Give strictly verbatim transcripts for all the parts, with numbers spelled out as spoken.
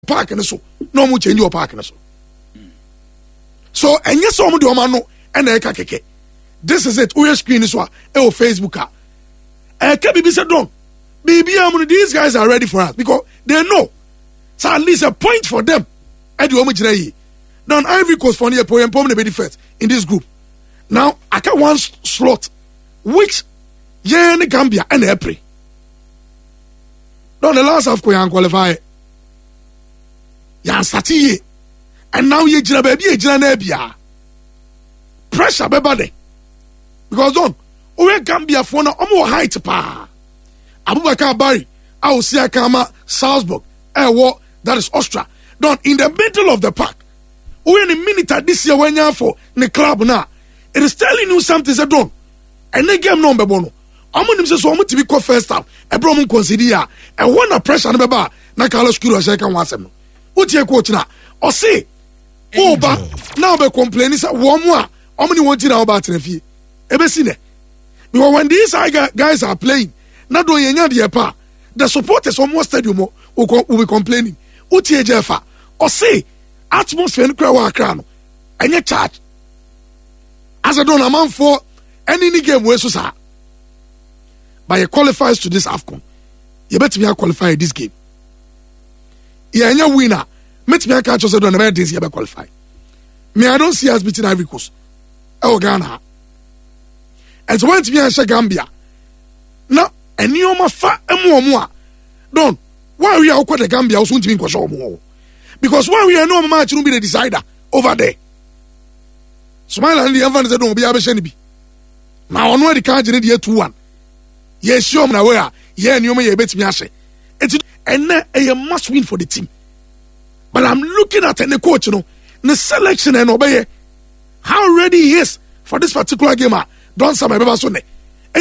park and so no more change your park and so. So and yes, some do man no and eka keke. This is it. We screen this one. Oh, Facebook. Eh, can be said don't. Baby, these guys are ready for us because they know. So at least a point for them. I do much now Ivory Coast for near poem poem be first in this group. Now I got one slot which yeah Gambia and April. Now the last half can qualify. Ya start and now you jina baby you jina nebia. Pressure be bad because don't we Gambia for no omo height pa. Abubakar Barry, Ausia Kama, Salzburg, eh what that is Austria. Don't in the middle of the park. We in a minute this year when you're for the club now. It is telling you something that don't. And the game number bono. I'm going to say so much to be called first half. A problem consider and one a pressure on the bar. Na Carlos Kuro second one seven. What you coach now? Or say, oh, but now be complaining is one more. How many want you now about the fee? Ever seen it? Because when these guys are playing, not doing any other part, the supporters almost stadium will be complaining. What you Jeffa? Or say, atmosphere in crowd crown and your charge. As I don't amount for any game where so sa. But you qualifies to this AFCON. You better be qualified this game. Yeah, and your winner. Met me catch us on the days you better qualify. Me, I don't see us beating Ivory Coast. Oh Ghana. And so when to be a Gambia. Now, and you ma fa emu omo. Don't. Why we are quite the Gambia also to be more. Because when we are no match, you be the decider over there. Smile and the event that don't be able to be. Now, on where the card in the year two one. Yes, you're aware. Yeah, and you may bet me. It's and a must win for the team. But I'm looking at the coach, you know, the selection and obey how ready he is for this particular game. Don't some ever Sunday. A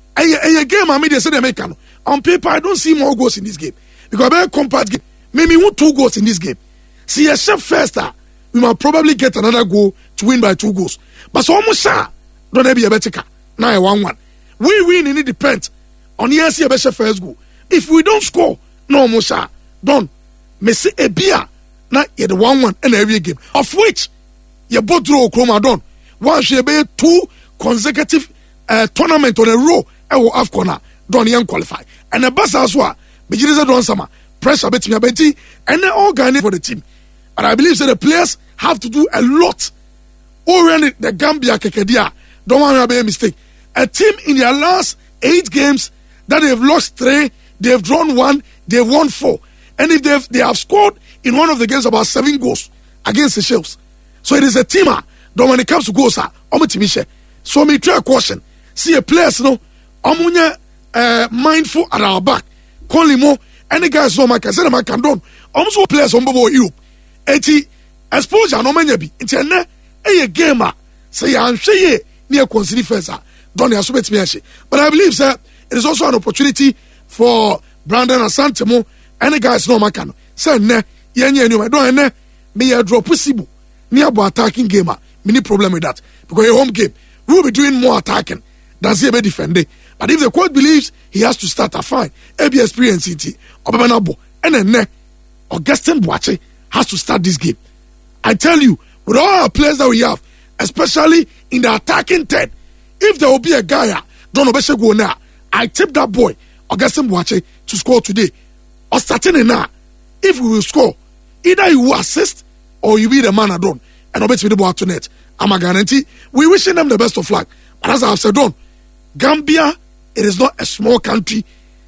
game I made a American. On paper, I don't see more goals in this game. Because a very compact game. Maybe we want two goals in this game. See a chef first, we might probably get another goal to win by two goals. But so almost sure, don't be a better car. Now a one one. We win and it depends on the S C a first goal. If we don't score, no more sure. Don't. Me see a beer. Now you're the one one in every game. Of which you both draw Chroma done. One should be two consecutive uh, tournament on a row. I will have corner. Don't young qualify. And the best as well. But you just don't summer. Pressure between Betty and then organize for the team. And I believe that the players have to do a lot. Already the Gambia Kekedia, don't want to be a mistake. A team in their last eight games that they've lost three, they've drawn one, they've won four. And if they've they have scored in one of the games about seven goals against the Seychelles. So it is a teamer. Don't when it comes to goals, I'm a team. So me try a caution. See a players, no, I'm uh, mindful at our back. Call him more. Any guys no man can say man can don't. Almost players on Bobo Europe. Eti exposure no manya bi. Eti ene a gamer. Say I'm sure near consider first. Don't you submit me. But I believe sir, it is also an opportunity for Brandon Asante. Any guys no man can say ne yenye no don't ne me a drop possible. Near attacking gamer. Many problem with that because a home game we will be doing more attacking than say be defending. But if the coach believes he has to start a fine, A B experience it, Obamanabo, and then ne, Augustine Boache has to start this game. I tell you, with all our players that we have, especially in the attacking third, if there will be a guy, don't obey go now. I tip that boy, Augustine Boache, to score today. Or starting in now, if we will score, either you will assist or you be the man alone, and obey to the ball to net. I'm a guarantee. We wishing them the best of luck. But as I have said, don't Gambia. It is not a small country.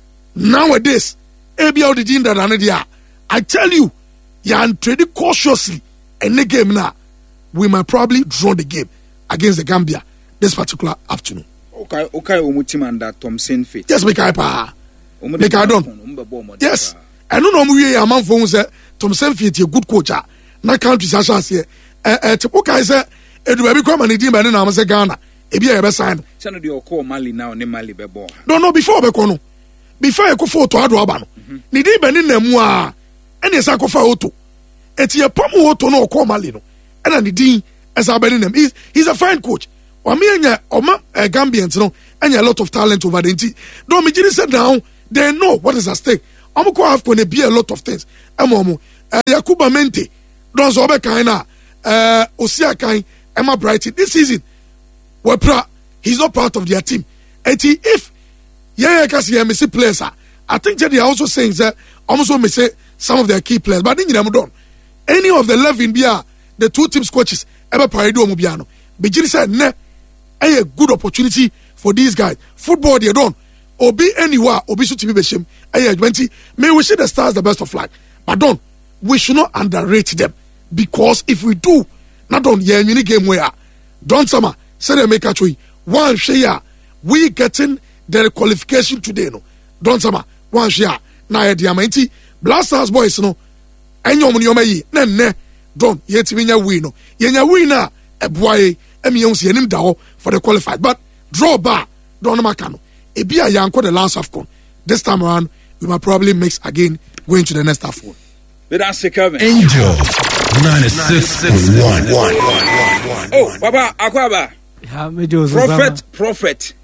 Nowadays, A B L the gene that I tell you, you are trading cautiously in the game now. We might probably draw the game against the Gambia this particular afternoon. Okay, okay, Umutimanda Tom Saintfiet. Yes, make I pa. Make I don't. Yes, I don't know we are man for say Tom Saintfiet a good coach. Na country sasha say eh eh okay say edu be come and team by na say Ghana. Ebi e be sign. Say no dey call Mali now ne Mali be ball. No no before be kono. Before e ko photo ado aba no. Ni di be ni na mu a ene sa ko fa auto. Eti e pom auto no call Mali no. Ena ni din esa be ni nam. He's a fine coach. O me anya o ma Gambians no anya a lot of talent over the nti. Don't me just sit down. They know what is at stake. I'm going to have to be a lot of things. I'm uh, Yakuba Mente don so be kan na uh, Osia kan Emma Brighton this season we pra he's not part of their team and if yeah yeah kasi yeah, see players I think they are also saying that almost me say some of their key players but didn't them done any of the eleven bia the two teams coaches ever parade o mubiano Bejiri said ne a good opportunity for these guys football they done obi anywhere obi so to be beshem eh twenty may we see the Stars the best of luck but don't we should not underrate them because if we do not on yeah mini game where don't summer say they make a choice one share we getting the qualification today no don't summer one share na e diamanti Blasters boys no enyo mo nyoma yi na ne don yetimi nya win no yenya win na eboaye emiye so yenim da ho for the qualified but draw bar don maka no ebia yanko the last AFCON this time around we might probably mix again going to the next AFCON. That's Kevin. Angel ninety-six point one. Oh, Baba Akwaba. Yeah, me do. Prophet, prophet.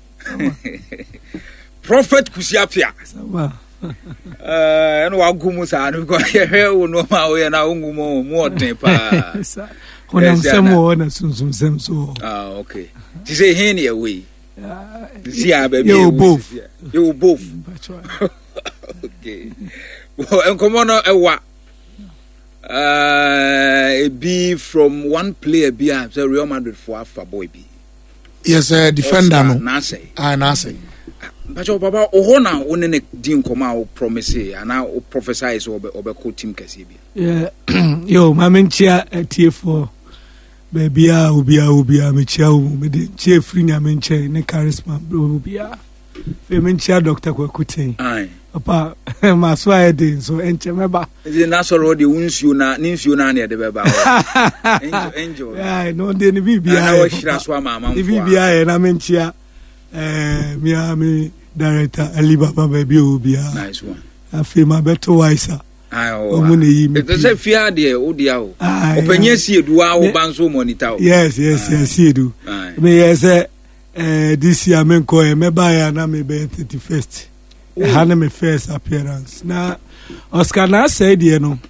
Prophet Kusiapia. Eh, no agumu sa no ko here no ma o na ungumo mo tempa. Honam semo na sunsun sem so. Ah, okay. Ti say here near way. See ah baby. You both. You both. Okay. Well, enkomo no ewa. Uh, be from one player be a Real Madrid for Alpha boy be. Yes, uh, defender no. Nase. Ah, Nase. But your Baba Ohona one din koma o promise and now o prophesy so obe obe team kesi bi. Yeah. Yo, my menchia tie for baby a ubia ubia menchia u me de tie free na menchia ne charisma ubia. Fe menchia Doctor Kwakuten. Aye. Papa, my swear din so enche meba. Is na so ro de unsuo na ninsuo na na de beba. Angel angel. Yeah, no de ni bibia. Na wa shira so ama amamfo. Ni bibia na menchia eh mi ami director Alibaba baby ubia. Nice one. Afi ma beto wiser. Aye o. Omo na yi mi. It say fear de o dia o. Openye si eduwa o banso monitor. Yes, yes, yes, see do. Me yes eh this year men ko e me buy na me be thirty-first. Hana me first appearance. Na Oscar na said you know.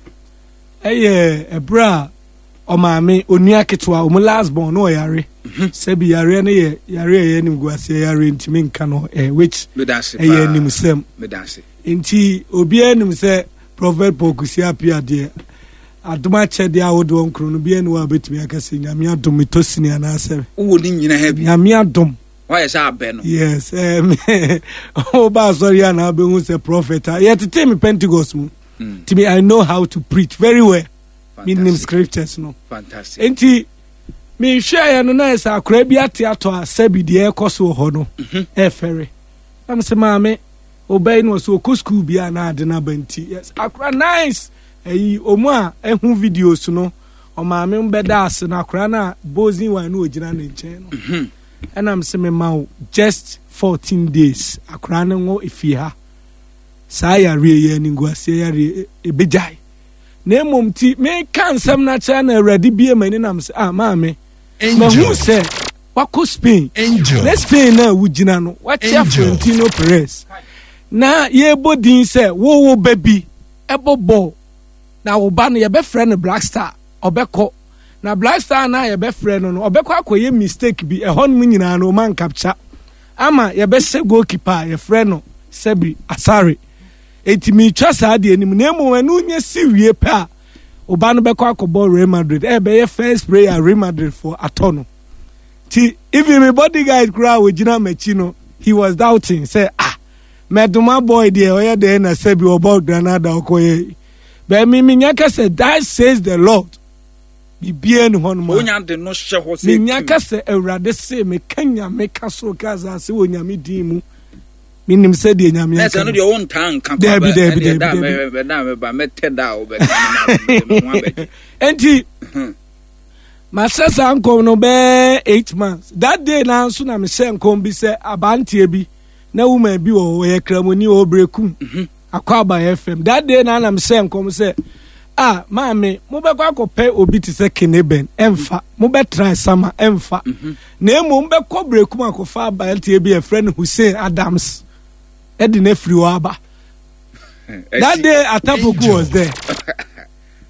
Eh e bra o ma me onua ketwa o mo last born no yare. Sebi yare na ye yare ye nim guase yare ntimi nka no eh which eh ye nim sem. Me dance. Nti obi anim se Prophet Pokusi appear there. Aduma chede awodo nkro no bi enu abetimi akase nyame adom tosini anase. Wo ni nyina ha bi. Nyame adom. Why is that Ben? Yes, um, oh, but sorry, and I've been a prophet. Yet to tell me Pentecost. Mm. To me, I know how to preach very well. Meaning scriptures, no. Fantastic. And he, me share no nice. I crave ya theater. Sebi the air coso hono. Eh, ferry. I'm say, mammy, obey no so cuscu be an adena benti. Yes, I cry nice. Eh, Oma, eh, who videos no. O mammy, bedas and I cry na bozi wa no jiran in channel. And I'm saying, ma, just fourteen days. Akra na ngo ifia. Saya re ye ni ngwase ya re ebejai. Na mom ti me kan sam na cha na ready bia mani na am say ah ma me. Ma hu say wako Spain. Angel. Let's Spain na wugina no. What ya Florentino Perez. Na ye bodin say wo wo baby ebo ball. Na wo ba no ye be friend Black Star obeko. Na Black Star na ye be friend no obekwa akoye mistake bi e hon mu nyina no man capture ama ye be se goalkeeper ye friend no Sebi Asare etimi twa sa de anim na emu anu nya siwie pa oba no bekwa akobọ Real Madrid e be ye first player Real Madrid for atono ti even my bodyguard crowd we gina machi no he was doubting say ah meduma boy there oya there na Sebi obo Granada okoye be mi mi nya ka say that says the Lord bibie no hono ma onya de no hye ho se nya ka se awurade se me kanya me ka so ka za se onyame din mu minim se de nyame ya ka no de won tan kan ba be de be da me da me ba mete da o be kan enti ma se san ko no be eight months that day na so na me se nkom bi se abantie bi na woman bi wo ye kramoni o brekum akwaba F M that day na na me se nkom se ah mami mo be kwa kope obi ti se Keneben emfa mo be try sama emfa na emu mo be ko brekum akofa abalti e bi a friend Hussein Adams e di na free waba that day Atapoku was there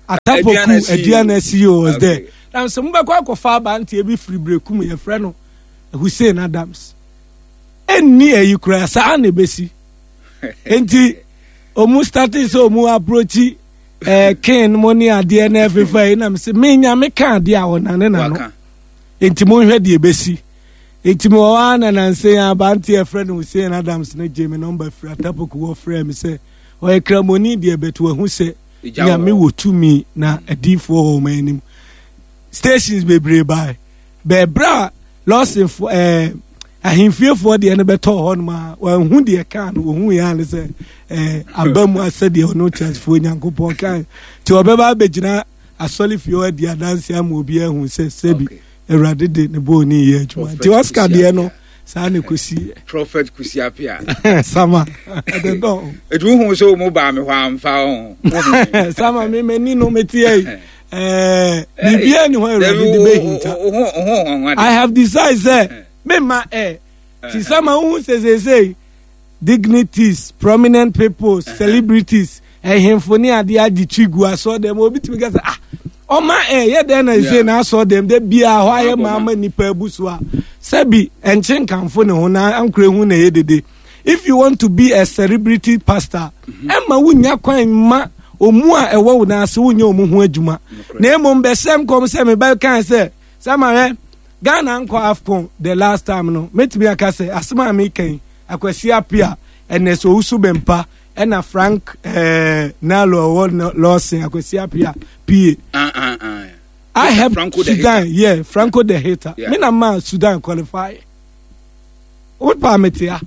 Atapoku Ediana C E O was there. Now some back for far banty every free break your friend Hussein Adams. And near you cry Sane Bessie. Enti Omu started so mu approach eh Ken money at D N F if I am say me nya me kan dia wona ne na no. Enti mo hwe de besi. Enti mo wana na say abanti a friend Hussein Adams na Jamie number free Atapoku wo frame me say o e kramoni de beto hu say nya me wo tumi na adifo ho manim. Stations bebre by bebra lost in for eh ahimfiefo de ne beto ho ma wan hu de kan wo hu ya ne say eh abamu asede ono chance fo nyankopon kan ti obeba begina asolifio de adanse am obi ehun say sebi erade de ne bo ni ye adwuma ti Oscar de no sa ne kosi Prophet Kusiapia sama de do edu hu so mo ba me hwa amfa ho sama me meni no meti ai eh bibia ni ho erade de be hinta I have decided say me ma eh ti sama hu say say dignities, prominent people, celebrities, and him for near the Adichigu. I saw them. Obi to me say, ah, oh my, eh, yeah, then I say, I saw them. They be a wire mama ni pebuswa. Sebi, and chen can phone on. I'm crewing a day. If you want to be a celebrity pastor, Emma wunya kwa ma omua ewo na se wunya omu ho adwuma. Na emom besem kom se me ba kan say, Samare, Ghana anko Afcon the last time no. Metimi aka say, asema me kan. Akwasi apia ene so usu bempa ena Frank eh Nalo or Lawson akwasi apia P ah ah ah I have Franco Sudan yeah Franco the hater me na man Sudan qualify what permit ya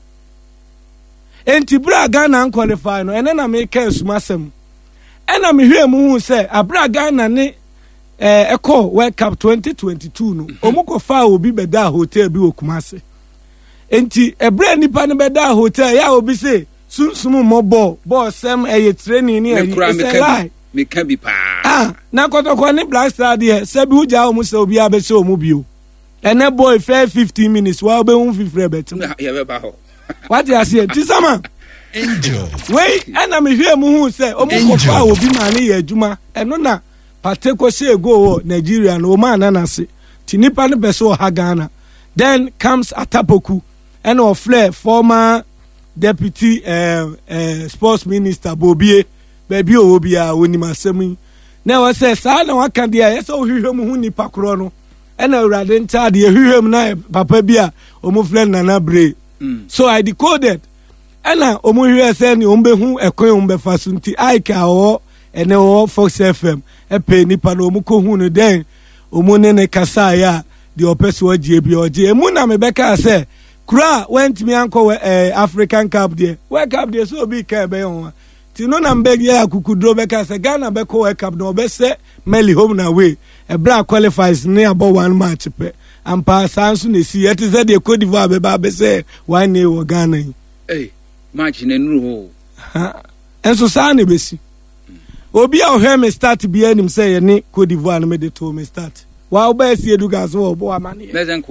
enti bra Ghana qualify no ene na me kan sumasem ena me hwe mu hu se abra Ghana ne eh Eco World Cup twenty twenty-two no omuko fa obi beda hotel bi okumase enti ebre nipa ne beda hotel ya obi say sunsumu mo ball ball sem eye training ni eye me can be pa ah na kotoko ni Black Star there se bi uja o mu se obi abese o mu bio ene boy fair fifteen minutes wa obe hu fifre bet ya be ba ho what you say ti sama Angel wait ena me hwe mu hu se o mu ko fa obi ma ne ye adwuma eno na pateko se go Nigeria no ma na na se ti nipa ne be so ha Ghana then comes Atapoku and of Flair, former deputy uh, uh, sports minister Bobie, baby Obia, Winimasemi. Now I say, Sana Wakandia, yes, oh, him who ni Pacrono, and I radin tad, you him na Papa Bia, Omuflen Nanabre. So I decoded. And I Omu send Umbe who a coyumbe fasunti, I ka or and all Fox F M, a penny panomuko hunu den, Omunene Kasaya, the Opeswa J B O J. Muna Mebeka say, Kra went me uncle uh, African Cup there. World Cup there so big can be on. Tino na mbegi ya kukudro beka se Ghana beko World Cup no be se Meli home na way. A black qualifies near about one match pe. And pass Sansu ne see it is the Cote d'Ivoire be ba be se one year o Ghana. Hey, match ne nu ho. And so sane besi. Obi a o me start bi anim say ne Cote d'Ivoire me de to me start. Wow, best you do guys wo bo amani.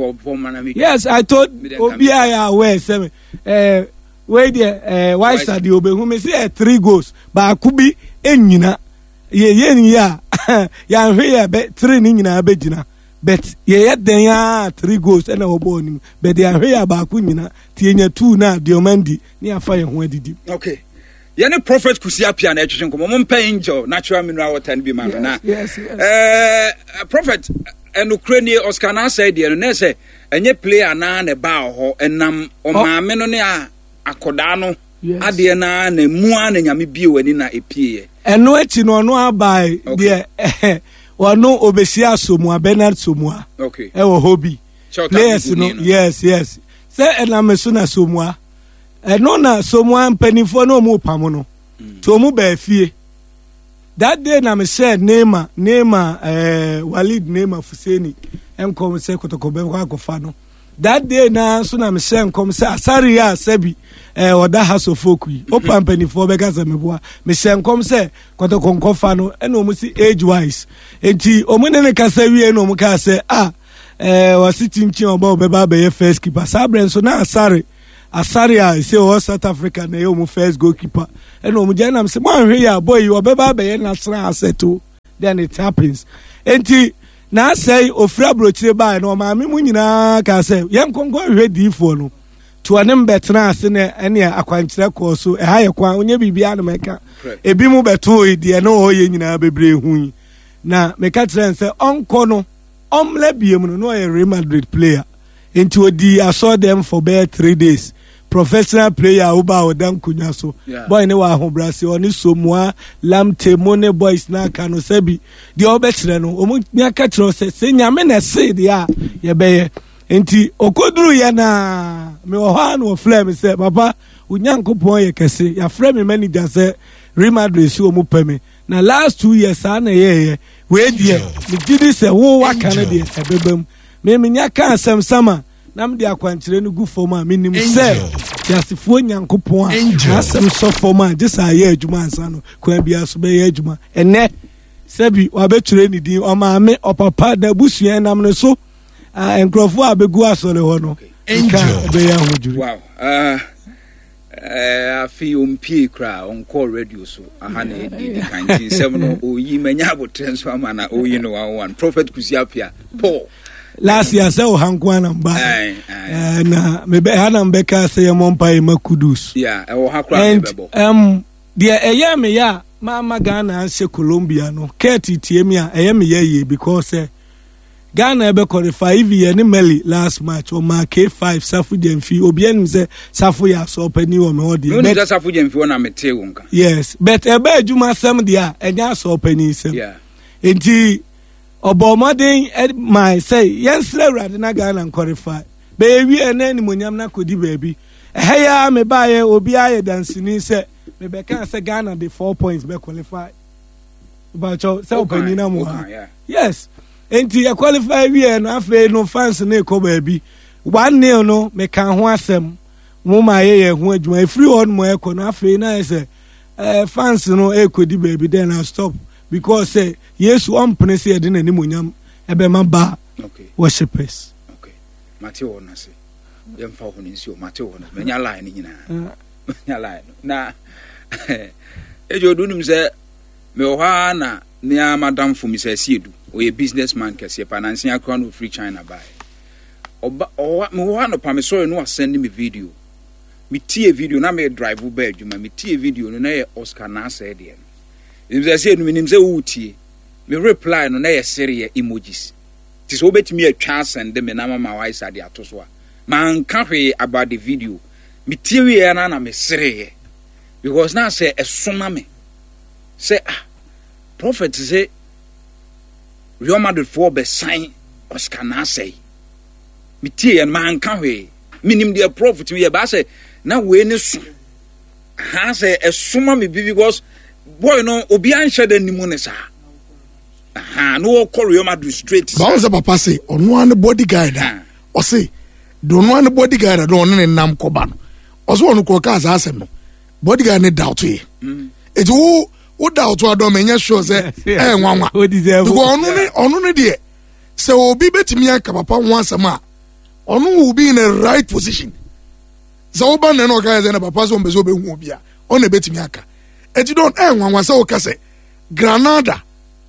Yes, I told Obi I aware seven. Eh, wait there. Eh, why said the Obi who me say three goals, but akubi enyina. Ye ye ni ya. Ya hwe ya be three ni nyina be gina. Bet ye ye den ya three goals and obo nim. Bet ya hwe ya ba aku nyina. Tie nya two na Diomandi ni afa ye ho adidi. Okay. Yene Prophet Kusiapia na etwetwe nkomo mo mpa angel natural mineral water ni bi ma na yes yes eh Prophet en Ukraine Oscar na say de no na say enye player na na ba ho enam o maame no ne a akoda no ade na na mu a na nyame bie wani na epie eno echi no no abai de wono obesi asomu Bernard Somua okay e wo hobi players no yes yes say enam so na Somua eno na Somua mpanifo no mu pam no to mu ba fie that day na me said Neymar Neymar eh Walid Neymar Fuseni enkom se kotokobe kwa kofa no that day na so na me say enkom se asari ya sabi eh oda haso fokui opa mpanifo be gaza meboa me say enkom se kotokonkofa no eno mu si age wise enti omune ne kasa wie no mu ka se ah eh wasiti nchi oba obeba be first keeper sabre so na asari Asaria say o South Africa na yo mu first goalkeeper and o mu janam say man hwe ya boy you obeba be national asset o then it happens enti na say ofra brochire ba na o ma me mu nyina ka say yen konko hwe difo no to anem betena ase na ene akwankyere ko so e ha ye kwa onye bibia na meka ebi mu beto e de na o ye nyina bebre hu na meka tren say onko no omle biem no no e Real Madrid player into odi I saw them for about three days professional player uba odam kunya so yeah. Boy ne wa ho brase oni somua lamte mone boys na ka no sebi de obetre no omu nya ka tro se se nyame na se de a ye beye enti okoduru ye na me wo ha no flame se papa unyankopon ye kese ya frame manager se Real Madrid si omu peme na last two years ana ye ye we die me didi se wo wa kana de ebebem me me nya ka asem sama nam de akwankyere no gu fom a minim se yasifo nyankopon a asem so fom a gisa ye adwuma ansa no kwa bia so be ye adwuma ene sebi wabetwere ni din o ma me opapa da busua nam no so enkrofo abegu asole ho no nka be ya hodwuri wow uh eh afi ompie kra on call radio so aha na di nineteen seventy oyi manya abotre so ama na oyi no one prophet kusiapia Paul last year say o hankwa na mba eh na me be ha na mbeka say e mompa e makudus yeah e wo ha kra me bebo um dia eye me ya mama Ghana se Colombia no keti tie me a eye me ye because eh, Ghana ebe qualify even ni Mali last match o ma K five Safu Jemfi obi anim say Safu ya so pani o me odi no ni Safu Jemfi na mete wo nka yes but ebe adwuma sam dia enya so pani sam yeah enti obomoden my say yensre rade na Ghana qualify be wi ene ni monyam na kodi baabi eh ya me baaye obi aye dansini say me be kan say Ghana the four points be qualify but so say opani na mo yes enti e qualify wi no afa no fans na ko baabi one nil no me kan ho asem mo ma ye ye ho adwuma free on mo e ko no afa na say eh fans no e kodi baabi then I stop because say yes one place here den ani monyam ebe ma ba okay worshipers okay mate wo na se yem fa ho ni nsi o mate wo na menya line ni nyina menya line na ejo dunim se me o ha na ni madam fo mi se siedu o ye businessman kese pa na nsia kra no free China buy oba o me ho ha no pa me so no send me video me tie video na me drive u ba adwuma me tie video no na ye Oscar na say de nim se se no nim se wutie me reply no na ye sere emojis ti so betimi atwa send me na mama wa isa de atoso a man ka hwe about the video me tie we na na me sere because na say esoma me say ah prophet say Real Madrid for be sign Oscar na say me tie man ka hwe minim the prophet me ba say na we ne so ha say esoma me because boy no obi anhye da nimu ne sa aha no call Real Madrid straight ba won say papa say ono an bodyguard o say do no an bodyguard do no ne nam ko ba no o so ono ko ka za asem no bodyguard ne doubt e e do o doubt o do menya sure say eh nwanwa do ono ne ono ne de say obi betimi aka papa ho asem a ono will be in a right position so oba ne no ka say na papa so mbe so be hu obi a ono betimi aka eti don eh nwanwa say o ka say Granada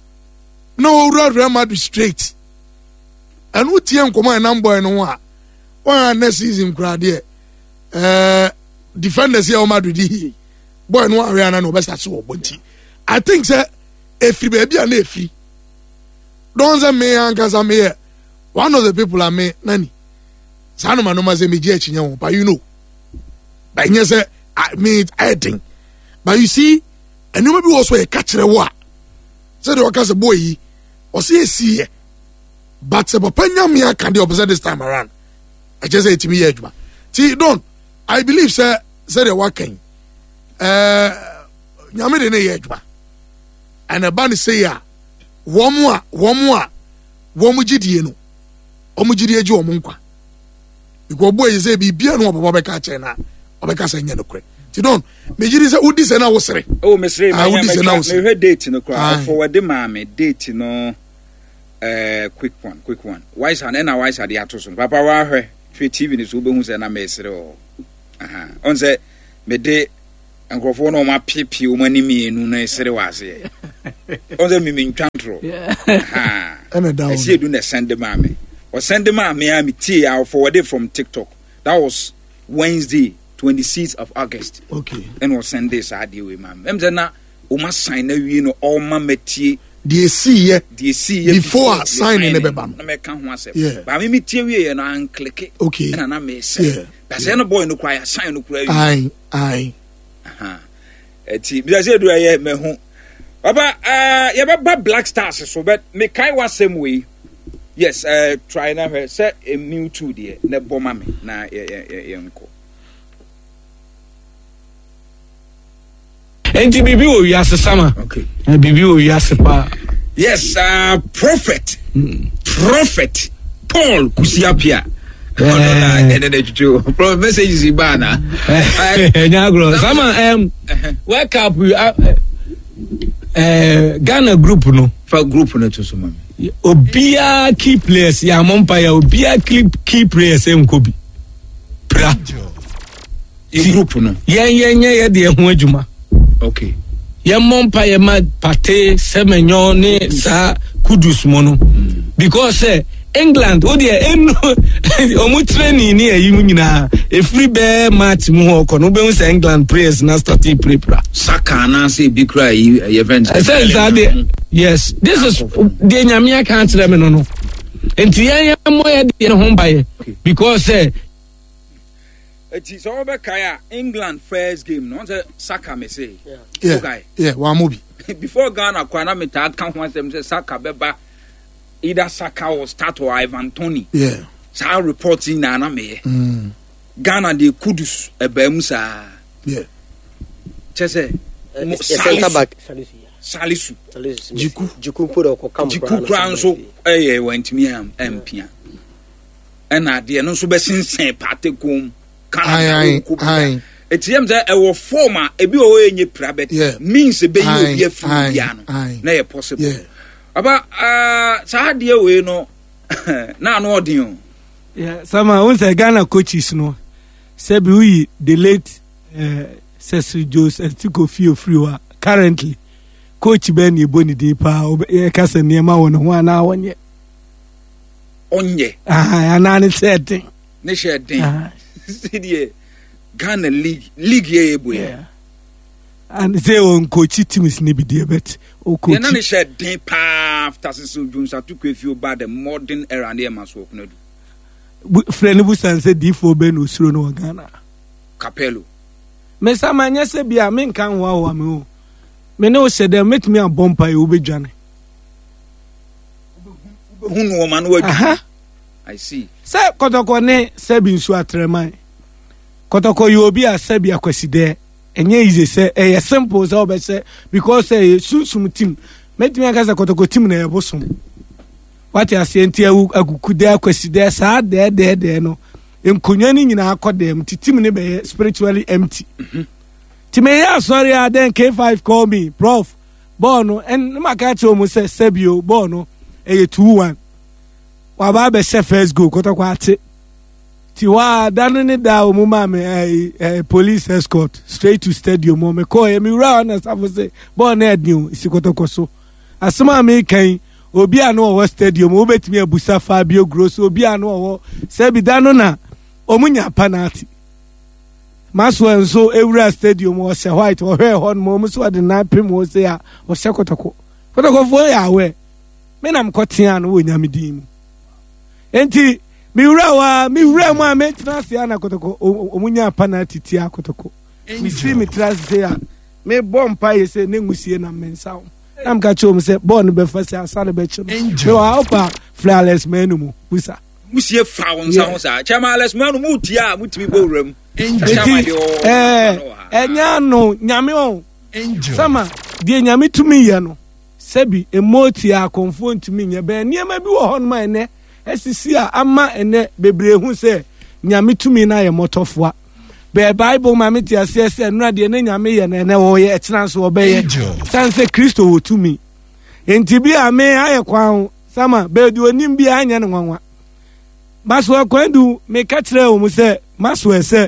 no Real Madrid straight and who tie nkomo enam boy no a one next season kra de eh defenders here Madrid hi boy no area na no best so obonti I think say efri baby na efri don say me ankaza me one of the people are me nani sanu manoma say me je chinya won but you know but you say I mean I think but you see and you maybe also a catcher wa say the workers boy yi or see see but se papa nyam ya can the opposite this time around I just say to me eduma see don't I believe say say the working eh nyame de ne eduma and a ban say ya wo mu a wo mu a wo mu gidie no o mu gidie ji o mu nkwa because boy say bi bia no papa be ka che na o be ka say nya no kre ti don me gidi say udi say na wo sere oh me sere me me me date no kwa forward ma me date no eh quick one quick one why is an na why is the atoso papa wa hwe hwe T V ni so be hu say na me sere o aha on say me de nkrofo no ma pipi o mani mienu na esere wase on say me mentwantro ha and down I see do na send ma me or send ma me am tie I forwarded from TikTok. That was Wednesday twenty-sixth of August. Okay. And was send this idea we ma'am em say na o ma sign na wi no all ma metie they see yeah they see before signing the beba na me ka ho asem yeah ba me metie wi no an click okay na na me say ba say no boy no kwaya sign no kura wi ai ai aha eti bi say do aye me hu baba uh ye ba Black Stars so but me kai wa same way yes uh try na her say a new two there na bomma me na ye ye nko enti bibi o wiase sama okay bibi o wiase pa yes uh prophet mm. prophet Paul Kusiapia eh and then you pro messages ibana nyagro sama em wake up eh Ghana group no for group no to so mama obia key players ya mompire obia key key players enkobi pra in group no yen yen ye de ho adwuma okay ye mompire ma pate semenyo ne sa kudus mo no because eh, England o de enu omu training ni ayi nyina e free be match mu ho ko no be hu England players na start play pra saka na say bi kra yi event yes this is the nyamia can't tell me no no enti yan mo ye de ho baye because eh eti so be kaya England first game no say saka me say yeah okay yeah wa mo bi before Ghana kwa na meta kan ho asem say saka be ba either Saka or start or Ivan Toney. Yeah. So I reporting na na me. Mm. Ghana de kudus ebem sa. Yeah. Chese center back Salisu. Salisu. Jiku Jiku put o kam. Jiku kran so eh went me am empia. Ena de no so be sinsen pate kom. Ai ai. Etiem say e wo former ebi o enye prabet means e be you be free bia no. Na e possible. Yeah. Aba uh sa de we no na no odin yeah sama we say Ghana coaches no say be we the late uh, Cecil Joseph Tiko Fio Friwa currently coach Ben Eboni dey pa e ka se niam won ho na wonye onye ah ana ne setting ne shedding see Ghana league league ye ebo yeah and say on coach teams ni be there but o coach na ne shedding pa after Cecil Joseph Tiko Fio ba the modern era na ma so okuna du friend Busan say D four Ben Osuro no Ghana Capello me sama nya se bia me nkan wa wa me o me ne o shede met me abompa e obedwane hunu o man wadu I see say kotoko ne se bi nsu atreman kotoko you obi a se bia kwaside enye easy say e simple say obe say because say susum team met me aka say kotoko team na ebosom what you say ntia akukude akwaside sa de de de no enkonya ni nyina akodem titim ne be spiritually empty ti me ya sorry a then K five call me prof bono and maka che o mo say sebio bono e two one wa ba be se first go kotoko ate ti wa danu ne da o mo ma me eh police escort straight to stadium mo me call me run as I say bono e dio isi kotoko so asema me kan obi anu o stadium obetimi abusa Fabio Grosso obi anu o sebi danu na omunya penalty maso enso ewura stadium o se white o hwe hon mo so de na pem o se ya o se kotoko kotoko fo ya we me na mkotia no wo nyamedin mu enti mi wura wa mi wura mu a me trans ya na kotoko omunya penalty ti akotoko mi si mi trans ya me bompa ye se ne ngusie na mensa am ka chom se born be fa se asale be chino me wa opa flawless menu mu busa musie fa won sa ho sa chamaless menu mu tia mutimi bowram eh enya no nyame on sama die nyame tumi ye no sebi emoti a konfo ntumi nye be niam bi wo hon ma ene esisi a ama ene bebre hu se nyame tumi na ye motofoa be Bible ma meti ase ase nura de ne nyame ye na ene wo ye etena so obeye sanse Kristo wo tumi enti bi ame aye kwan sama be di onim bi anya ne nwanwa maso akwandu me ka kire o mu se maso ese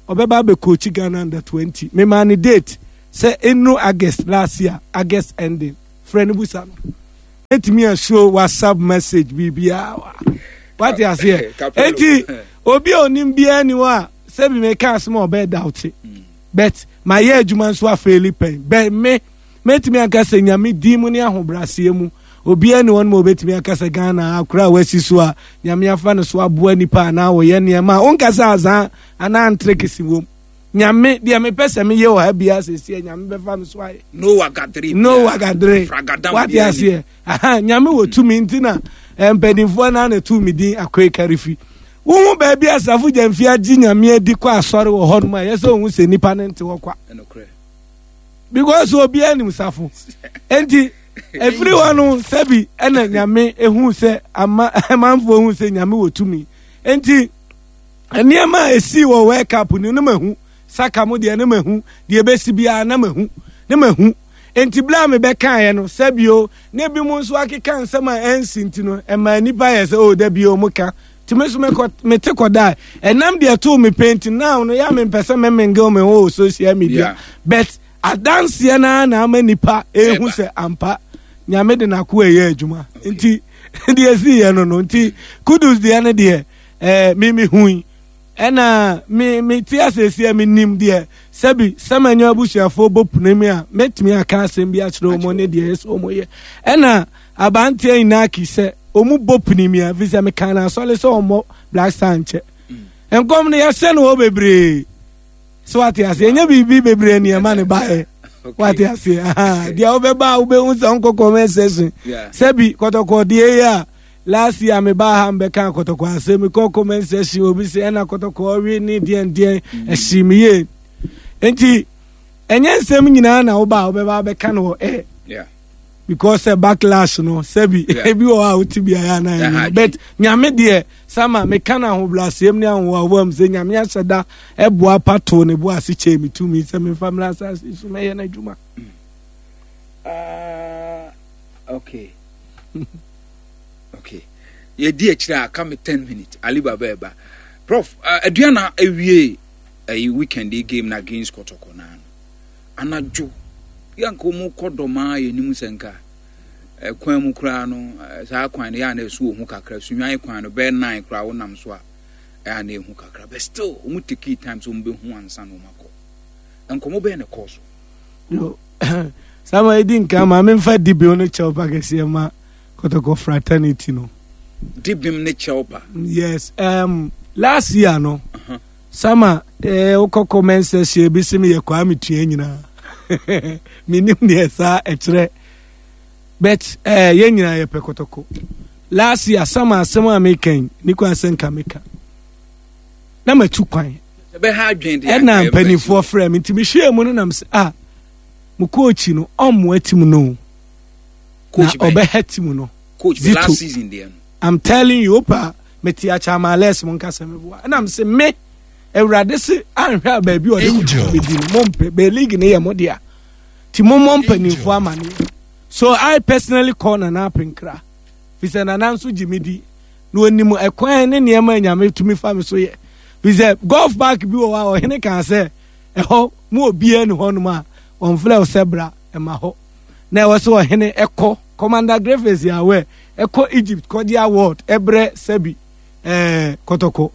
obeba be coach Ghana under twenty me man date say enu August last year August ending friend busa no etimi a show WhatsApp message bibia what you say enti obi onim bia ni wa say be make us more bad doubt but my year adwuma nso afeli pen be me metimi aka say nyame di mu ne ahobrase mu obi ani won mo betimi aka say Ghana akura wasi so a nyame afa no so aboa nipa na wo ye ne ma on kasa azan ana antrekisi wom nyame dia me pese me ye o ha bia sesi nyame be fa me so aye no wagadre no wagadre what you say aha nyame wo tumi ntina empadinfo na na tumi din akwai karifi wo ba bia asafo jamfi agi nyame adi kwa asore wo ho no ma ye so hu se nipa ne nte wo kwa because obi ani musafo enti everyone sabi ena nyame ehu se ama manfo hu se nyame wo tumi enti eniema esi wo wake up ni no mahu saka mo de na mahu de besi bia na mahu na mahu enti bla me be kan ye no sabio na bi mu nso akeka nsema ensi nti no e ma nipa ye se o da bio mu ka timeso me ko me te ko da enam de to me paint now no ya me pese me mengel me o social media yeah. But adance ye na na ma nipa ehu se ampa nyame de na ko eye adwuma nti de esi ye no no nti kudus de ane de eh mimi hui ena mi mi ti asesi mi nim de sabi samanyo abusuafo bopunemi a metimi aka asem bi akire omo ne de eso omo ye ena abante ina ki se omu bopunemi a visa me kana sole so omo Black Star nche enkom ne yase no obebre so ati ase enya bibi bebre ne ma ne bae what you say ah dia obeba ube unsa nkoko message sabi kotoko de ya last year me ba ha mbe kan kotoko asem ko comment section obi se na kotoko wi ni dien dien ehimiye enti enye nsem nyina na wo ba obeba be kan wo eh yeah because a backlash no sabi ebi wo a utibia ya na but nyame de sama me kan ho blasem ni anwo awam se nyame aseda eboa pato ne bo ase che mi tumi se me family asase so me ye na djuma ah okay okay ye di akira come ten minutes ali baba eba prof aduana ewie a weekend game na against Kotoko na anajo yanko mu kodoma ye nimu senka e kwan mu kura no sa kwan ya na esu ohu kakra sunwan kwan no be nine kura wonam so a ya na ehu kakra but still mu take time so mbe hu ansa no mako enko mo be na course yo sama edin ka ma me mfa dibi ono chopa kese ma Kotoko fraternity no dibim ne chopa yes um last year no uh-huh. Sama eh okoko menses ye bisimi ye kwa mitua nyina minim ne sa etre but eh ye nyina ye pekotoko last year sama asema american ni kwa senka meka na matu kwan be ha adwen de na mpanifo frame ntimi hwe mu no nam se ah mu coach no omo atim no coach obe hatim no coach last season there I'm telling you pa meti acha ma les mon kasa me boa na am se me ewrade se anhwa ba bi o de bedi mompe be league ne ye modia ti mompe ni fo amane so I personally call na na pinkra fi se na nanso jimidi no onimu ekwan ne ne ma nyame tumi fa me so ye fi se golf back bi o wa o hene kan se e ho mu obi anu ho no ma on fle o sebra e ma ho na e wo so o hene eko Commander Griffiths ya we eko Egypt kodi award ebre sebi eh Kotoko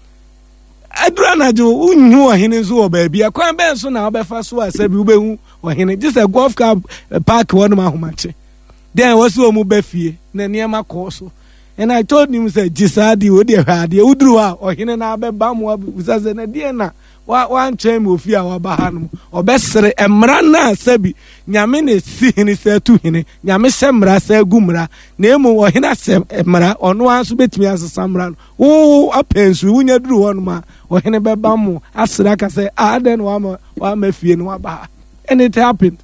adura na jo unhu ohene so oba bia kwan ben so na obefa so asebi ubehu ohene just a golf club park one ma homache then was so mu befie na niam akoso and I told him say jisadi wo de hade uduru a ohene na abeba mu abuzaze na die na wa wan chem ofia wa bahanum obesere emra na asebi nyame ne si hene se tu hene nyame semra se gumra na emu ohene se emra ono anso betimi asesamra wo apensu wunya duru wonuma ohene beba mu asira ka say ah den wa ma wa mafie no wa ba and it happened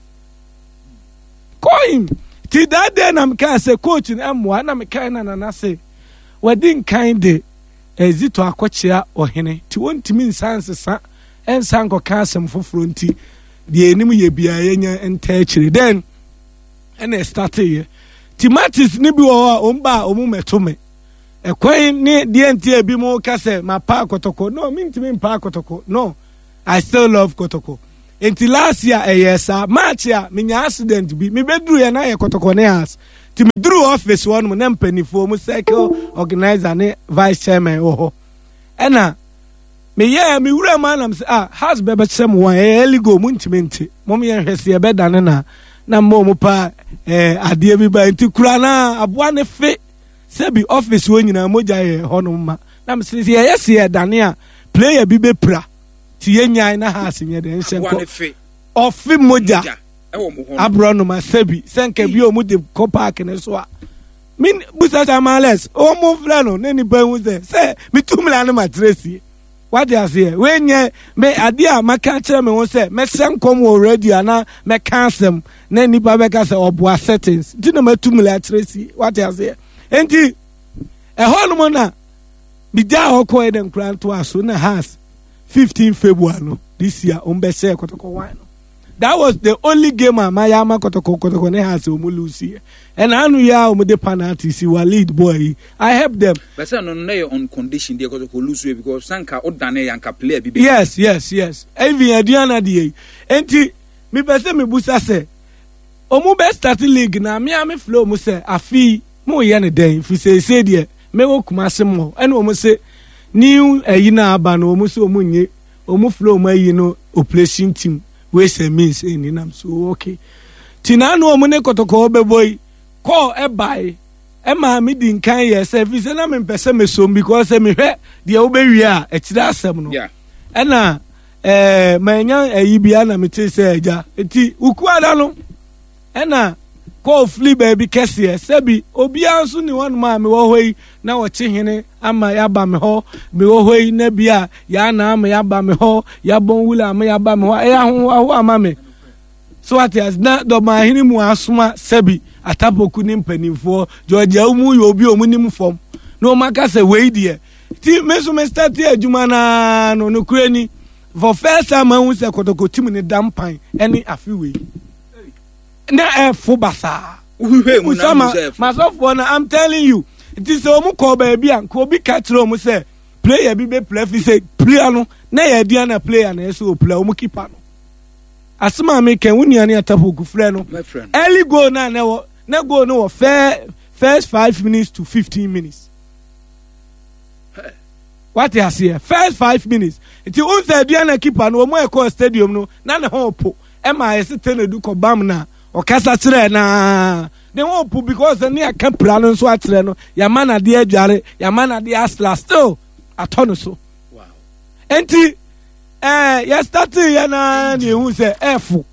call him ti that day na mka say coach na amwa na mka na na na say wadin kind ezito akochia ohene ti wontimi nsanse sa ensanko kasem foforo nti de enim ye bia yenya entachiri then ene start ye timatis ni bi wo omba omu metome ekwan ni die ntie bi mo ka say ma pa kotoko no me ntimi pa kotoko no I still love kotoko enti last year eh yes march ya me nya accident bi me bedru ya na ye kotoko ne house ti me dru office one mo na mpanifo mo cycle organizer ne vice chairman wo ena me ye me wura ma na say ah house bebe chem one early go mo ntimi nti mo me hwese ye beda ne na na mo mo pa eh ade bi ba nti kura na aboa ne fe sebi office wo nyina moja ye hono ma na me say ye yes ye dane a player bi be pra ti ye nyai na house nye de nsenko ofi moja abro no ma sebi senke bi o mu de ko park ne so a min busa chamales o mu fla no ne ni ba hu se se mi tumla na matresi what you say we nye me ade a maka kire me ho se me senkom already ana me cancel na ni ba be ka se oboa settings ti na matumla matresi what you say enti e ho no na bi da ho ko e den kran to aso na house fifteenth February no this year on be say kotoko one no that was the only game Mayama kotoko kotoko ne has o mu lose and anu ya o mu de penalty si wa lead boy I help them but say no no on condition dey kotoko lose because sanka odane yanka player bi yes yes yes even Adriana dey enti me be say me busa say o mu be start league na me am flow mu say afi mo ye ne den fi say say dey me wo kuma se mo and o mu say new ayina aba no o mu so o mu nye o mu flow ma yi no operation team we say means in nam so okay tinanu o mu ne kotoko be boy call e buy e ma me din kan ye say fi say na me pese me so because me hwe de o be wi a e tira asem no yeah e na eh manya ayi bia na me te say eja eti uku ada no e na call flea baby kese sebi obi anso ni won ma me wo hoi na wo chi hene ama ya ba me ho me wo hoi na bia ya na ama ya ba me ho ya bon wula ama ya ba me ho e ho ho ama me so what is na do ma hene mu asoma sebi atapoku ni mpanimfo George umu yo obi omu nim fom no maka se we die ti me so me start adwuma na no no kurani for first time hu se kotoko tim ni dampan ene afi we na e fo basa usama myself one I'm telling you it is o mu ko ba bia ko bi ka tro mu say player bi be play fi say player no na ye dia na player na so play o mu keeper no asema me ken wuni ani atapo ku frɛ no early goal na na wo na goal no fair first five minutes to fifteen minutes what you see first five minutes it you say dia na keeper no mo e ko stadium no na na ho po e ma e se tenedu ko bam na o kasa kire na they won't put because the near camp plan so atreno ya man na de adware ya man na de asla still atono so wow enti eh ya start ya na ne hu se f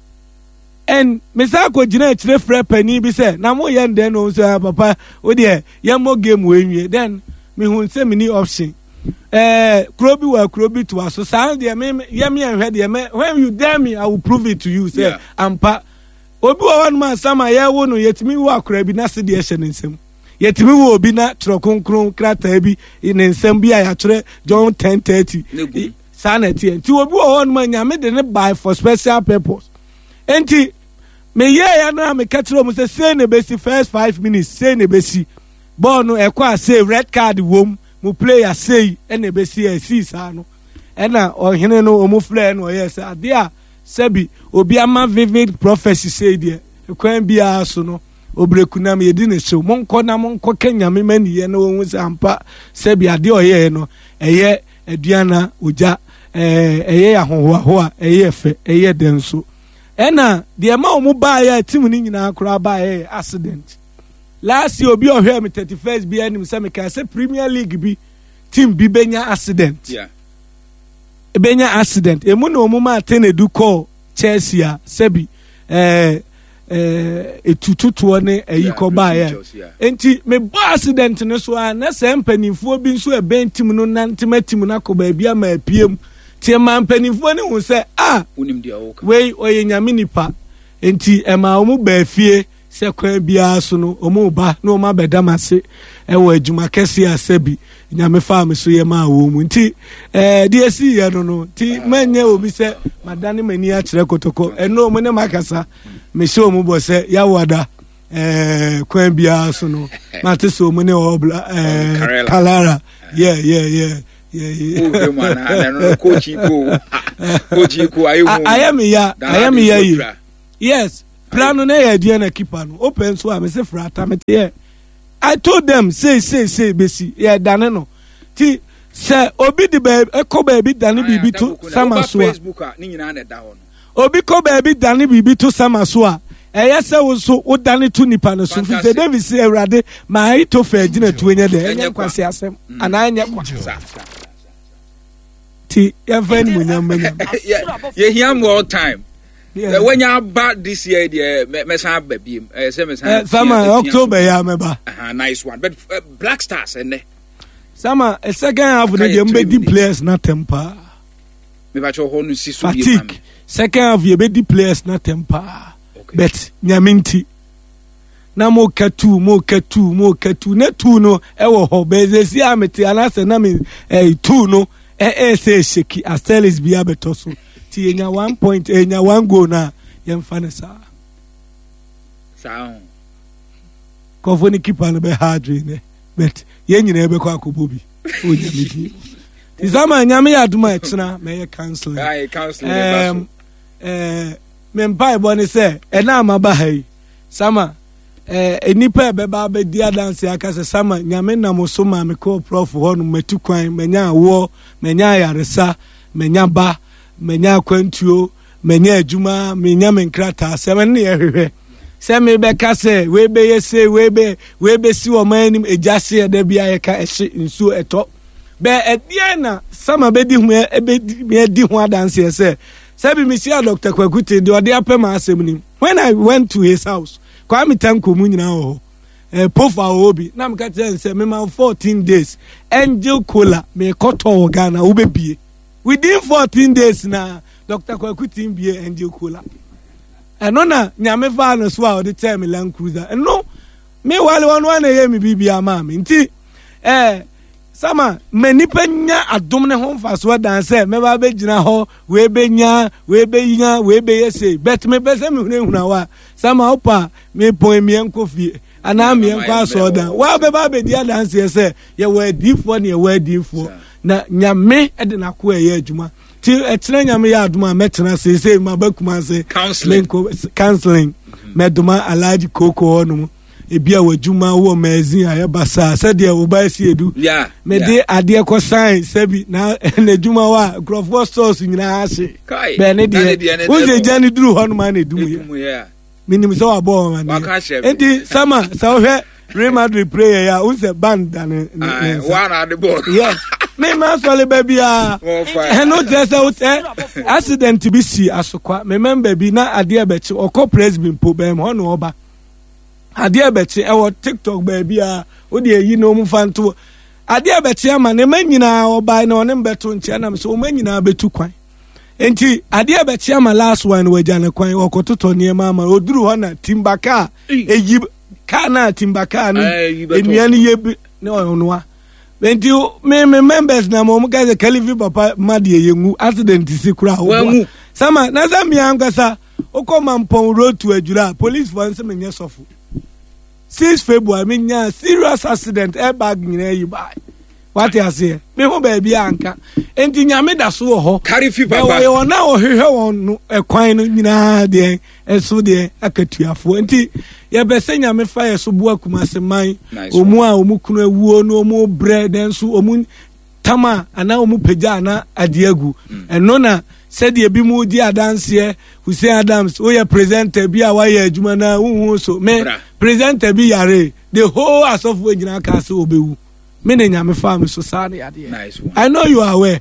and me sa ko gina kire frɛ pani bi se na mo ye den no so papa o de ya mo game we nwie then me hu se me ni option eh krobi wa krobi to aso san de me ya me hwɛ de me when you dare me I will prove it to you say yeah. ampa obi wa wan ma sama ya wo no yetimi wo akora bi na se de ehye nsem yetimi wo obi na tro konkron krata bi ne nsem bi ya tore John ten thirty sanity enti obi wa wan ma nyame de ne buy for special purpose enti me ye ya na me katro mu se say ne besi first five minutes say ne besi ball no e kwa say red card wom mu player say e ne besi e si sa no e na ohene no o mu flare no yes ade a sebi obi ama vivid prophecy say there kwan bia so no obreku na me yedi ne show monko na monko kenya me mani ye no won se ampa sebi ade oye no eye aduana oja eh eye ahoho ho a eye fe eye denso ena de ma omu ba ya team ni nyina akora ba ya accident last year obi ohwe me thirty-first bi anim se me ka se Premier League bi team bi benya accident yeah benya accident emu na omu ma tenedu call Chelsea a sebi eh eh etututuo ne ayi ko ba ya enti me ba accident ne so a na se mpanimfo bi nso e ben team no nantima team na ko ba bia ma apiem tie ma mpanimfo ne hu se ah unim dia wo ka we oye nyame nipa enti e ma omu ba fie se kwan bia so no omu ba na omu abedamase e wo adwuma kese a sebi nyame fa me so ye ma wo mu nti eh de esi ye no no ti manye obi se madane mani a kire kotoko eno omu ne makasa me show mu bo se ya wada eh kwan bia so no mate so mu ne obla eh Kalara yeah yeah yeah yeah yeah oh man na coach ko coach ko ayu I am ya I am ya yes plan no na dia na keeper no open so am say frata me yeah I told them say say say besi yeah dane no ti say obi di ba ko ba bi dane bibi to sama so Facebook a ni nyina na da ho no obi ko ba bi dane bibi to sama so a eya se wo so wo dane to nipa no so fi say David say Awurade ma I to fa gina to enya de enya kwase asem ana enya kwa ti ya fan munyam munyam ye hear all time yeah. When you back this year, the Messa baby, summer October, yeah, remember. Uh, nice one. But uh, Black Stars, and summer a second half of the game, the players not temper. Fatigue. Second half, you be the players not temper. Bet Nyaminti. Na mo katu, mo katu, mo katu. Ne two no, ewo ho. Beze si ameti anase na mi eh two no. Eh eh say shaky. Astelis biya betoso. Enya one point enya one goal na yemfa sa sound ko ni keeper no be hard ne but yen nyina be kwa akobobi o nyamidi izama nyame ya aduma etena me ye counseling ai counseling um eh me mpa bo ne se e na amaba hai sama eh enipa be ba be dia dance aka se sama nyame na mo so ma me ko prof ho no matu kwan menya wo menya yaresa menya ba menya kwantuo menya adwuma menya menkrata seven ne ehwehwe se me be ka se we be yese we be we be si wo manim ejase da bia ye ka ehye nsu eto be edie na sama be di hu e be di hu adanse se se bi mi sia Doctor Kwakuti de ode apema asem nim when I went to his house kwa mi tanko mu nyina ho eh pofa obi na me ka tell se me ma fourteen days Angel Cola me koto Ghana wo be bie within fourteen days na Doctor Kwakuti mbie Angel Cola eno na nyame fa no so a odi tell me Land Cruiser eno me wale won wan na me bibia ma me nti eh sama manipa nya adom ne ho mfa so dan say me ba be gina ho we be nya we be nya we be yese bet me be say me hunu hunu wa sama opa me pon me enko fie ana me enko aso dan wa be ba be dia dan say say ye we difo ne ye we difo na nyame e de na ko e adwuma ti etre nyame ya aduma metena se se ma bakuma se counseling counseling meduma alaji koko onu ebia wadwuma wo mazin ayabasa se de wo ba si edu me de ade ko sign se bi na na dwuma wa grofo stores nyina ase be ne de wo je jani duru honu ma na edumu ya minim so abo ma ne enti sama so hwe Real Madrid player ya unse band dan one at the ball yeah me man swale baby ah no just out accident bi si asokwa me member bi na ade abechi okọ president po bem ho no oba ade abechi e wo TikTok baby ah o de yi no mu fanto ade abechi ama ne manyina oba na one mbeto nche na me so manyina betu kwan enti ade abechi ama last one wajana kwan okototo niema ama oduru ho na timbaka eyi kana timbaka no enuane ye ne onwa enti me me members na mo muka ze Kalivi papa madie yengu accident si kura ho sama na za mi angasa okoma mpon road to Ajura police for nse menye sofo six February me nya serious accident airbag nyina yi bai what you say me ho ba bia anka enti nyame da so ho carry fi papa we wona o hwehwe won ekwan no nyina de eso de akatuafo enti ye be se nyame fa ye so bu akuma se man omu a omu kunu awuo no omu bread enso omu tama ana omu peja ana adiagu eno na said ye bi mu di adanse Hussein Adams o ye presenter bi a wa ye adwuma na hu so me presenter bi yare the whole asofo nyina ka se obewu me ne nyame fa me so sane ade nice one I know you are aware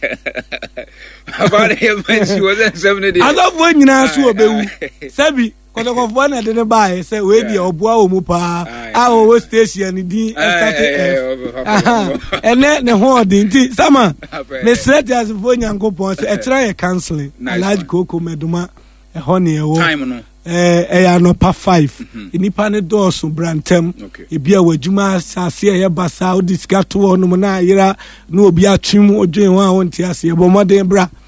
about him when she was in seventy days asofo nyina so obewu sabi kotokofo na de ne bae say we bi oboa omu pa a o station di start aha ene ne ho di nti sama me straight as fo nyankopon say e try e counseling large koko meduma e ho ne e wo time no eh eh ya no pa five inipa ne doors brantem e bia wadwuma asase e basa o discato no na yira no obi atwim odwen ho a wonti ase e bomoden bra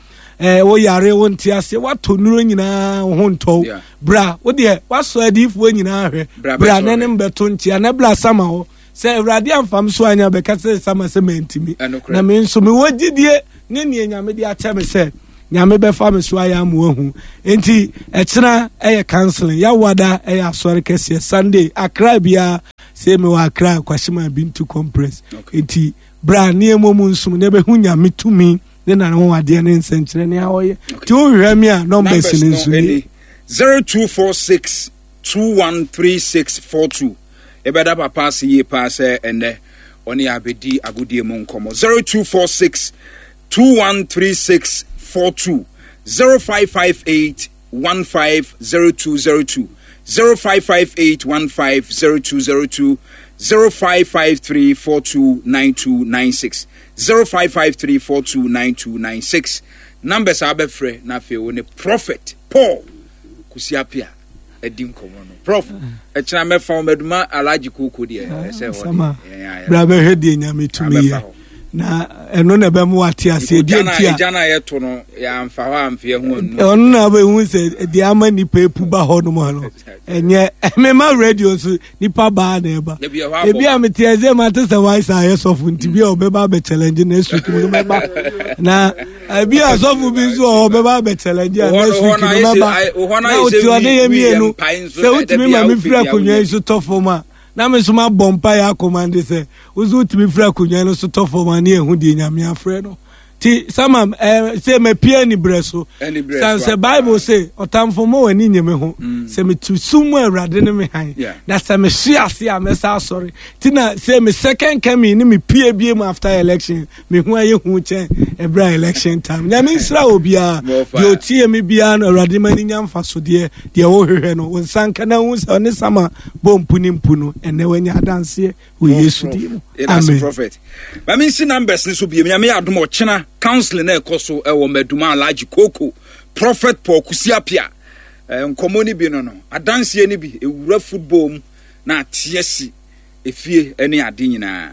eh wo yare wo nti ase wato nuro nyinaa ho ntɔ bra wo de waso adifo nyinaa hwɛ bra nanem beto ntia na bra sama ho sɛ awurade amfam so anya bɛka sɛ sama sɛ mantimi na me nso me wogidie ne ne nyame de akyɛ me sɛ nyame bɛfa me so ayɛ amu ahu enti ɛkyena ɛyɛ counseling ya wada ɛyɛ asɔre kɛseɛ Sunday Accra bia sɛ me wɔ Accra kwashima bintu compress enti bra ne emo mu nso ne bɛhu nyame tumi ne na ho ade ne nsɛnkyerɛ ne ahoyɛ ti o hwɛ me a numbers ne nso ni zero two four six two one three six four two ebeda papa se ye pa se ene oni abedi agudie mu nkomo zero two four six two one three six four two zero five five eight one five zero two zero two zero five five eight one five zero two zero two zero five five three four two nine two nine six zero five five three four two nine two nine six numbers abefre na fe woni Prophet Paul Kusiapia edim komo no prof e kira me fa meduma alaji koko de e se ho bra be hwede nyame tumi ye na eno na be mu ate ase de ntia jana ye to no ya amfa ho amfe ho anu ono na be hu se de ama nipa epu ba ho no mo no enye me ma radio so nipa ba na eba e bia me tie ze ma te se wise aye sofu nti bia obeba be challenge na esu kimi me ba na bia sofu bi so obeba be challenge na esu kimi me ba na o ti ode ye mienu se utimi ma me fira konwa so tofoma na me so ma bompa ya command se uzu utimi fira konwa no so tofoma na ehu de nyame afre no ti sama eh say me pia ni breso san se Bible say otamfo mo wani nyeme ho se me tu sumu awrade ne me han na se me hia se a me sa sorry ti na say me second coming ni me pia biem after election me hu aye hu chen ebra election time na me sra obia de otie me bia na awrade mani nyamfa so de de wo hwehwe no wonsanka na hu se ne sama bompu ni mpu no ene wanya adanse wo Yesu di amen prophet ba me si numbers ni so biem nyame adom o chena counseling na ekoso e wo meduma alaji koko Prophet Paul Kusiapia nkomo ni bi no no adanse ni bi ewura football mu na atiesi efie ene ade nyina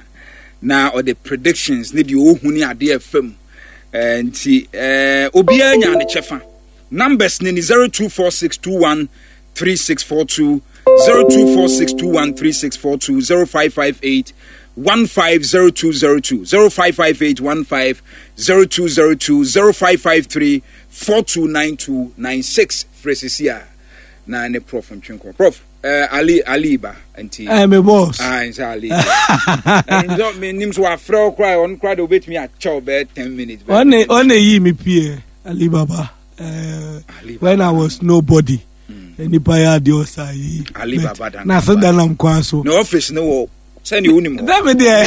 na o the predictions ni di ohun ni ade afam nti eh obi anya ne chefa numbers ni zero two four six two one three six four two zero two four six two one three six four two zero five five eight one five zero two zero two zero five five eight one five zero two zero two zero five five three four two nine two nine six Fresesia na ne prof ntwenko prof eh Ali Aliba anti eh me boss ah insa Ali ndo me nim so afro cry on cry do bet me a chow be ten minutes on on yi me pie Ali Baba uh, when I was nobody anybody had your say Ali Baba na so da nam kwa so no office no wo send you unim that me there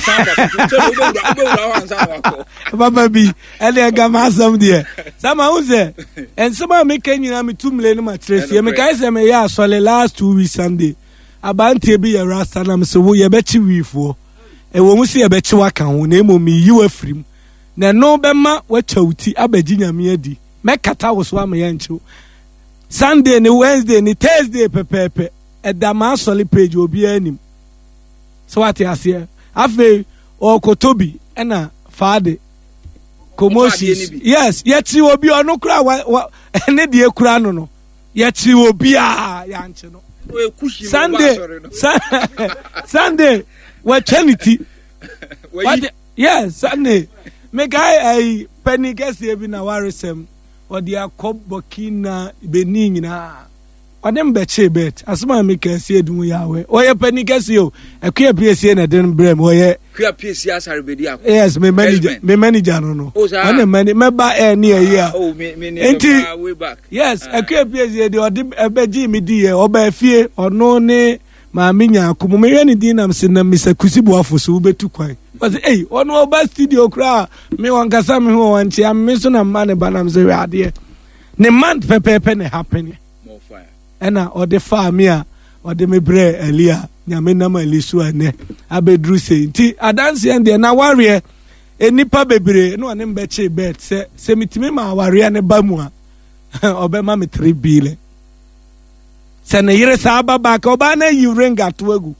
Baba bi ele gama asam there sama who say and some make nyina me two million ma trace me kai say me ya so last two weeks Sunday abante bi ya rasta na me so wo ye be chi wifo e wo mu se ye be chi waka ho na emo mi yi afrim na no be ma wa chawuti abagi nyame adi me kata wo so am ya nchu Sunday ni Wednesday ni Thursday pepepe e da ma soli page obi anim so what you say afi o kotobi na faade commotions yes yeti obi onu kura ene de kura no no yeti obi a ya nche no Sunday Sunday what charity what yes Sunday me guy ai penny guess e bi na waresem odi akob bokina benin na odem beche bet asma me kase edun yawe oye penny kase o akua pc na den brem oye akua pc asare bedi akọ yes me manager me manager no no on me me ba e na here oh me me way back yes akua pc de odem ebeji me di e oba fie ono ne ma minya akomo me hwe ne din nam se na Mister Kusibu afoso betu kwan was eh ono oba studio kra me wankasa me ho wanchi am me so na ma ne banam se we ade ne man pepepe ne happen more fire ena ode fa me a ode me bre elia nyame nam alisu ane abedru sei nti adanse ende na ware enipa bebre no ane mbeche bet se se mitimi ma ware ne ba mu a obe ma me three billion se ne yire sa baba ka oba na yurenga to agu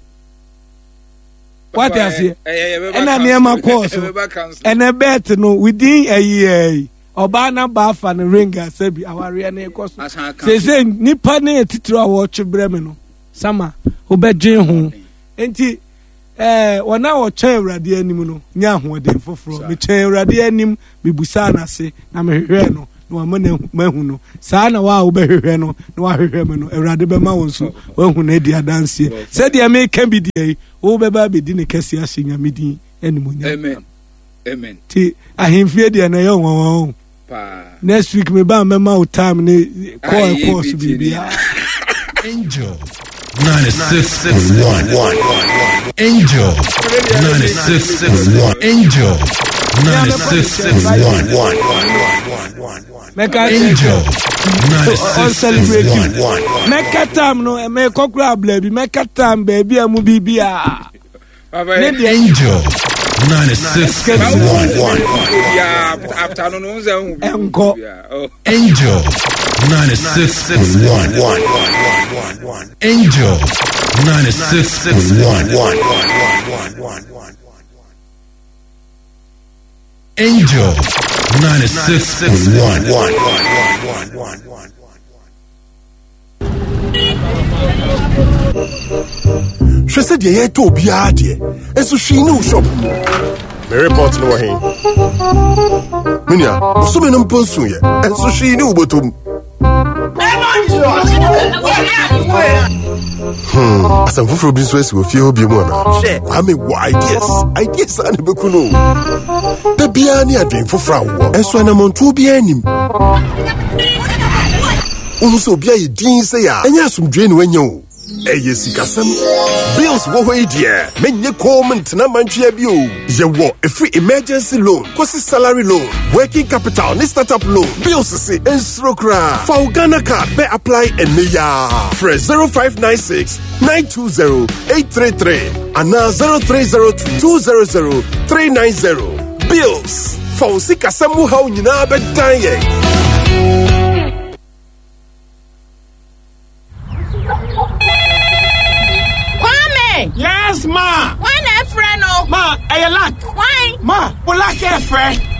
what you say ena ne ma course ena bet no within a year ọba na ba afa no ring asabi aware na ekoso say say nipa na etitiro a wo twe me no sama obedwen ho enti eh wona wo twe awurade anim no nya ahoden foforo me twe awurade anim bibusa na se na me hwehwe no na wa mana mahu no saa na wa obehwehwe no na wa hwehwe me no awurade be ma won so wahu na edi adanse se de me kan bi de wo be ba be di ne kase ahenya medin anim nya amen amen ti ahemfie de na yo won next week me ba me ma o time ne call course bibia Angel ninety-six point one Angel ninety-six point one Angel ninety-six point one Meka Angel ninety-six point one Meka time no me kokura blabi Meka time baby amu bibia Angel ninety-six point one after no no ze enko Angel ninety-six point one Angel ninety-six point one Angel ninety-six point one She said ye to be adie enso hwi no shop me report no he minia so me no ponsu ye enso hwi ni ubotom Hmm, asam fufuro bi so esi wo fie obi mu na she ame wo ideas ideas an be kuno da bia ni adwen fufuro wo enso anamonto bia anim unu so bia ye din se ya enya asomdwe ni wanya o eye sikasam bills wo ho idea menye comment na mantwe bi o ye wo every emergency loan kosi salary loan working capital ni startup loan bills se ensrokra for Ghana card be apply enya fresh zero five nine six nine two zero eight three three and zero three zero two two zero zero three nine zero bills for sikasam wo ha nyina be dan ye. Yes, ma. Why not friend? Ma, I lack. Why? Ma, we lack a friend.